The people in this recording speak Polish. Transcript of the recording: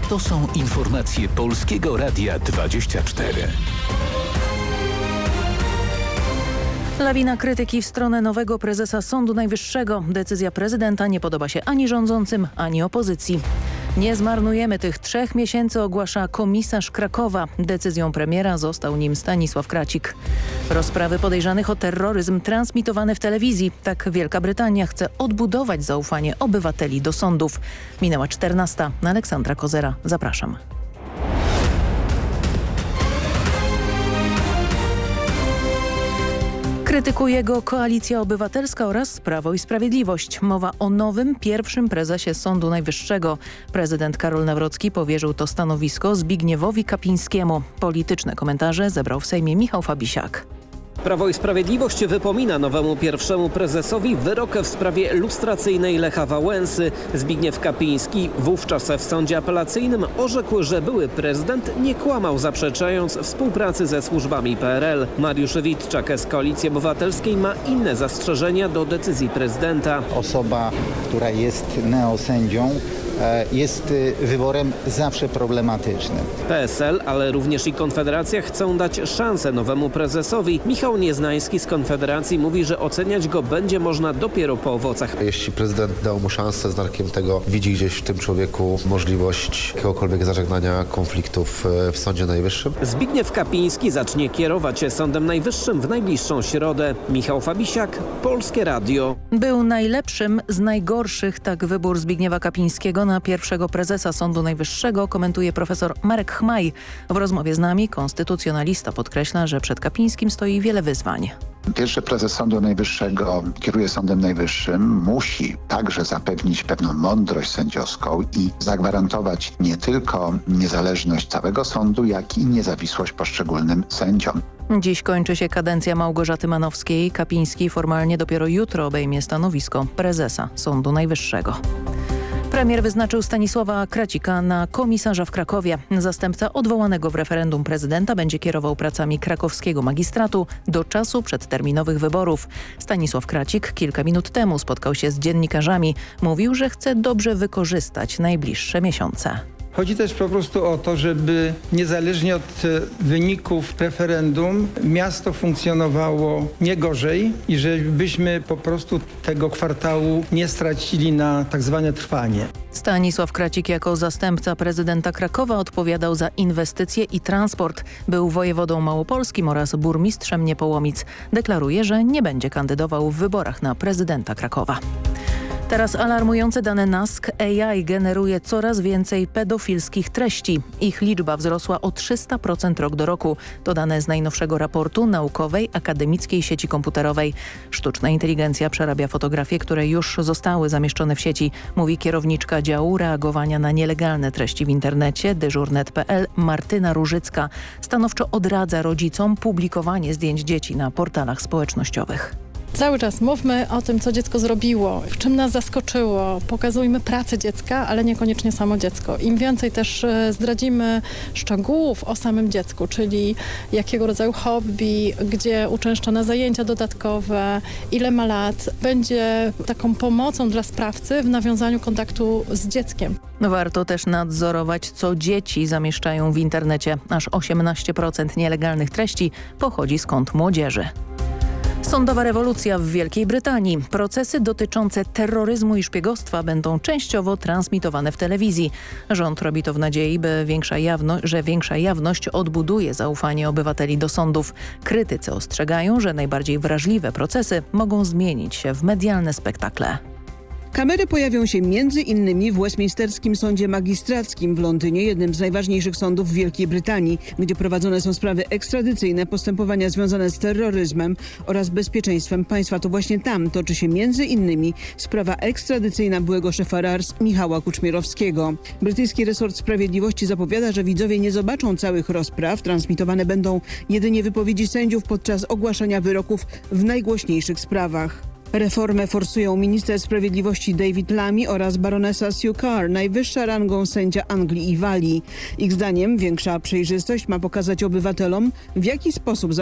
To są informacje Polskiego Radia 24. Lawina krytyki w stronę nowego prezesa Sądu Najwyższego. Decyzja prezydenta nie podoba się ani rządzącym, ani opozycji. Nie zmarnujemy tych 3 miesięcy, ogłasza komisarz Krakowa. Decyzją premiera został nim Stanisław Kracik. Rozprawy podejrzanych o terroryzm transmitowane w telewizji. Tak Wielka Brytania chce odbudować zaufanie obywateli do sądów. Minęła 14. Aleksandra Kozera. Zapraszam. Krytykuje go Koalicja Obywatelska oraz Prawo i Sprawiedliwość. Mowa o nowym, pierwszym prezesie Sądu Najwyższego. Prezydent Karol Nawrocki powierzył to stanowisko Zbigniewowi Kapińskiemu. Polityczne komentarze zebrał w Sejmie Michał Fabisiak. Prawo i Sprawiedliwość wypomina nowemu pierwszemu prezesowi wyrok w sprawie lustracyjnej Lecha Wałęsy. Zbigniew Kapiński wówczas w sądzie apelacyjnym orzekł, że były prezydent nie kłamał, zaprzeczając współpracy ze służbami PRL. Mariusz Witczak z Koalicji Obywatelskiej ma inne zastrzeżenia do decyzji prezydenta. Osoba, która jest neosędzią, jest wyborem zawsze problematycznym. PSL, ale również i Konfederacja chcą dać szansę nowemu prezesowi. Michał Nieznański z Konfederacji mówi, że oceniać go będzie można dopiero po owocach. Jeśli prezydent dał mu szansę, znakiem tego widzi gdzieś w tym człowieku możliwość jakiegokolwiek zażegnania konfliktów w Sądzie Najwyższym. Zbigniew Kapiński zacznie kierować Sądem Najwyższym w najbliższą środę. Michał Fabisiak, Polskie Radio. Był najlepszym z najgorszych, tak wybór Zbigniewa Kapińskiego na pierwszego prezesa Sądu Najwyższego komentuje profesor Marek Chmaj. W rozmowie z nami konstytucjonalista podkreśla, że przed Kapińskim stoi wiele wyzwań. Pierwszy prezes Sądu Najwyższego kieruje Sądem Najwyższym, musi także zapewnić pewną mądrość sędziowską i zagwarantować nie tylko niezależność całego sądu, jak i niezawisłość poszczególnym sędziom. Dziś kończy się kadencja Małgorzaty Manowskiej. Kapiński formalnie dopiero jutro obejmie stanowisko prezesa Sądu Najwyższego. Premier wyznaczył Stanisława Kracika na komisarza w Krakowie. Zastępca odwołanego w referendum prezydenta będzie kierował pracami krakowskiego magistratu do czasu przedterminowych wyborów. Stanisław Kracik kilka minut temu spotkał się z dziennikarzami. Mówił, że chce dobrze wykorzystać najbliższe miesiące. Chodzi też po prostu o to, żeby niezależnie od wyników referendum miasto funkcjonowało nie gorzej i żebyśmy po prostu tego kwartału nie stracili na tak zwane trwanie. Stanisław Kracik jako zastępca prezydenta Krakowa odpowiadał za inwestycje i transport. Był wojewodą małopolskim oraz burmistrzem Niepołomic. Deklaruje, że nie będzie kandydował w wyborach na prezydenta Krakowa. Teraz alarmujące dane NASK. AI generuje coraz więcej pedofilskich treści. Ich liczba wzrosła o 300% rok do roku. To dane z najnowszego raportu naukowej akademickiej sieci komputerowej. Sztuczna inteligencja przerabia fotografie, które już zostały zamieszczone w sieci, mówi kierowniczka działu reagowania na nielegalne treści w internecie dyżurnet.pl Martyna Różycka. Stanowczo odradza rodzicom publikowanie zdjęć dzieci na portalach społecznościowych. Cały czas mówmy o tym, co dziecko zrobiło, w czym nas zaskoczyło. Pokazujmy pracę dziecka, ale niekoniecznie samo dziecko. Im więcej też zdradzimy szczegółów o samym dziecku, czyli jakiego rodzaju hobby, gdzie uczęszcza na zajęcia dodatkowe, ile ma lat, będzie taką pomocą dla sprawcy w nawiązaniu kontaktu z dzieckiem. Warto też nadzorować, co dzieci zamieszczają w internecie. Aż 18% nielegalnych treści pochodzi z kont młodzieży. Sądowa rewolucja w Wielkiej Brytanii. Procesy dotyczące terroryzmu i szpiegostwa będą częściowo transmitowane w telewizji. Rząd robi to w nadziei, że większa jawność odbuduje zaufanie obywateli do sądów. Krytycy ostrzegają, że najbardziej wrażliwe procesy mogą zmienić się w medialne spektakle. Kamery pojawią się m.in. w Westminsterskim Sądzie Magistrackim w Londynie, jednym z najważniejszych sądów w Wielkiej Brytanii, gdzie prowadzone są sprawy ekstradycyjne, postępowania związane z terroryzmem oraz bezpieczeństwem państwa. To właśnie tam toczy się m.in. sprawa ekstradycyjna byłego szefa RARS Michała Kuczmierowskiego. Brytyjski resort sprawiedliwości zapowiada, że widzowie nie zobaczą całych rozpraw. Transmitowane będą jedynie wypowiedzi sędziów podczas ogłaszania wyroków w najgłośniejszych sprawach. Reformę forsują minister sprawiedliwości David Lammy oraz baronesa Sue Carr, najwyższa rangą sędzia Anglii i Walii. Ich zdaniem większa przejrzystość ma pokazać obywatelom, w jaki sposób